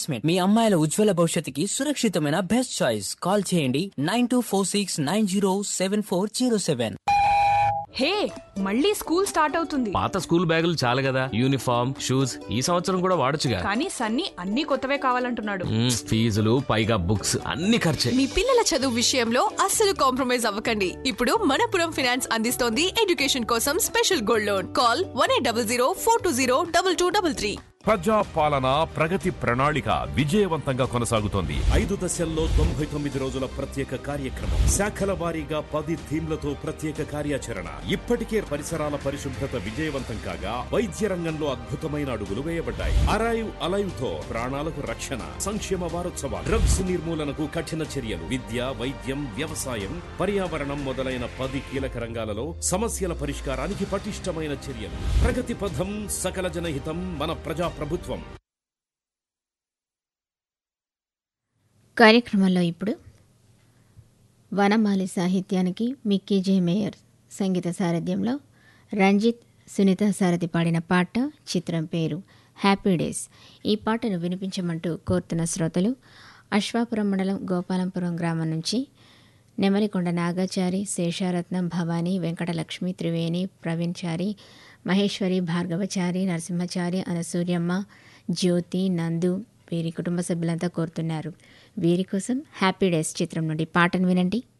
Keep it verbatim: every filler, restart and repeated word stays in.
Placement. మీ అమ్మాయిల ఉజ్వల భవిష్యత్తుకి సురక్షితమైన బెస్ట్ చాయిస్. కాల్ చేయండి nine two four six nine zero seven four zero seven. హే, మళ్ళీ స్కూల్ స్టార్ట్ అవుతుంది. పాత స్కూల్ బ్యాగులు చాలు కదా, యూనిఫామ్ షూస్ ఈ సంవత్సరం కూడా వాడొచ్చుగా. కానీ సన్నీ అన్ని కొత్తవే కావాలంటున్నాడు. ఫీజులు పైగా బుక్స్ అన్ని ఖర్చే. మీ పిల్లల చదువు విషయంలో అస్సలు కాంప్రమైజ్ అవ్వకండి. ఇప్పుడు మనపురం ఫైనాన్స్ అందిస్తోంది ఎడ్యుకేషన్ కోసం special gold loan. Call one eight double zero four two zero double two double three. ప్రజా పాలన ప్రగతి ప్రణాళిక విజయవంతంగా కొనసాగుతోంది. ఐదు దశల్లో తొంభై తొమ్మిది రోజుల ప్రత్యేక కార్యక్రమం, శాఖల వారీగా పది థీమ్లతో ప్రత్యేక కార్యాచరణ. ఇప్పటికే పరిసరాల పరిశుభ్రత విజయవంతం కాగా వైద్య రంగంలో అద్భుతమైన అడుగులు వేయబడ్డాయి. అరైవ్ అలైవ్ తో ప్రాణాలకు రక్షణ. సంక్షేమ వారోత్సవాలు, డ్రగ్స్ నిర్మూలనకు కఠిన చర్యలు, విద్య వైద్యం వ్యవసాయం పర్యావరణం మొదలైన పది కీలక రంగాలలో సమస్యల పరిష్కారానికి పటిష్టమైన చర్యలు. ప్రగతి పథం, సకల జనహితం, మన ప్రజా ప్రభుత్వం. కార్యక్రమంలో ఇప్పుడు వనమాలి సాహిత్యానికి మిక్కీ జే మేయర్ సంగీత సారథ్యంలో రంజిత్ సునీత సారథి పాడిన పాట, చిత్రం పేరు హ్యాపీ డేస్. ఈ పాటను వినిపించమంటూ కోరుతున్న శ్రోతలు అశ్వాపురం మండలం గోపాలంపురం గ్రామం నుంచి నెమలికొండ నాగాచారి, శేషారత్నం, భవానీ, వెంకటలక్ష్మి, త్రివేణి, ప్రవీణ్చారి, మహేశ్వరి, భార్గవచారి, నరసింహచారి, అనసూర్యమ్మ, జ్యోతి, నందు వీరి కుటుంబ సభ్యులంతా కోరుతున్నారు. వీరి కోసం హ్యాపీ డేస్ చిత్రం నుండి పాటను వినండి.